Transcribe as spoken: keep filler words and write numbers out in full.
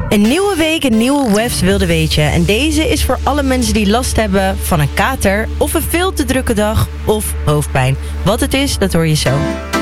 Een nieuwe week, een nieuwe W E F's wilde weetje. En deze is voor alle mensen die last hebben van een kater... of een veel te drukke dag of hoofdpijn. Wat het is, dat hoor je zo.